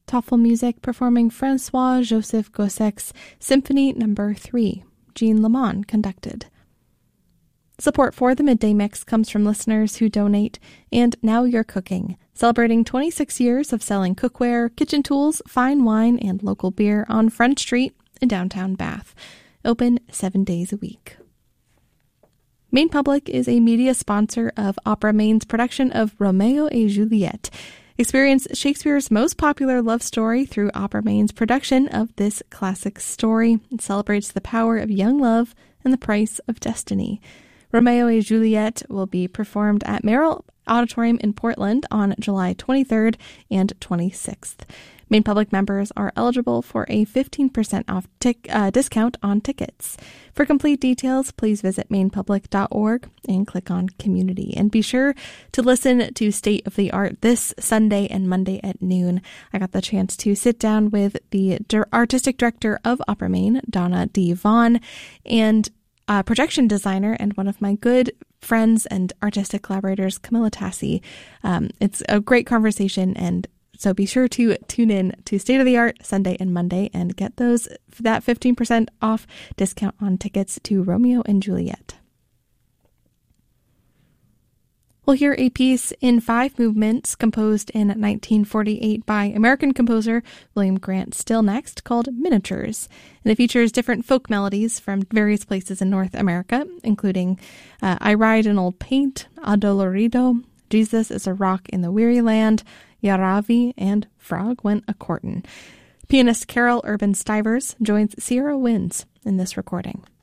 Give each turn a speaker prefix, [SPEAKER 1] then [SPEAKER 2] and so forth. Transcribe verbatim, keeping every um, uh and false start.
[SPEAKER 1] Toffel Music performing Francois-Joseph Gossek's Symphony Number three. Jean Lamont conducted. Support for the Midday Mix comes from listeners who donate, and Now You're Cooking, celebrating twenty-six years of selling cookware, kitchen tools, fine wine, and local beer on Front Street in downtown Bath. Open seven days a week. Maine Public is a media sponsor of Opera Maine's production of Romeo et Juliet. Experience Shakespeare's most popular love story through Opera Maine's production of this classic story. It celebrates the power of young love and the price of destiny. Romeo et Juliet will be performed at Merrill Auditorium in Portland on July twenty-third and twenty-sixth. Maine Public members are eligible for a fifteen percent off tic- uh, discount on tickets. For complete details, please visit maine public dot org and click on Community. And be sure to listen to State of the Art this Sunday and Monday at noon. I got the chance to sit down with the artistic director of Opera Maine, Donna D. Vaughn, and Uh, projection designer and one of my good friends and artistic collaborators, Camilla Tassi. Um, it's a great conversation, and so be sure to tune in to State of the Art Sunday and Monday and get those that fifteen percent off discount on tickets to Romeo and Juliet. We'll hear a piece in five movements composed in nineteen forty-eight by American composer William Grant Still next, called Miniatures. And it features different folk melodies from various places in North America, including uh, I Ride in Old Paint, Adolorido, Jesus is a Rock in the Weary Land, Yaravi, and Frog Went A-Courtin'. Pianist Carol Urban Stivers joins Sierra Winds in this recording.